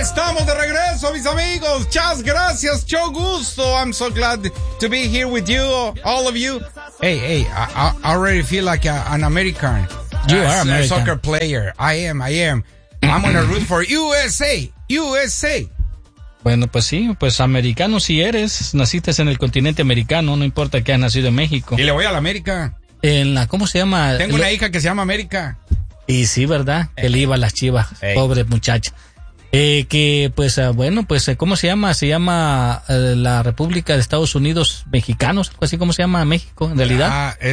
Estamos de regreso, mis amigos. Muchas gracias, mucho gusto. I'm so glad to be here with you, all of you. Hey, I already feel like an American. You are American. A soccer player. I am. I'm gonna root for USA. Bueno, pues sí, pues americano si eres. Naciste en el continente americano, no importa que hayas nacido en México. Y le voy a la América. ¿Cómo se llama? Tengo una hija que se llama América. Y sí, ¿verdad? Que le iba a las Chivas. Pobre muchacha. ¿Cómo se llama? Se llama la República de Estados Unidos Mexicanos, algo así como se llama México, en realidad.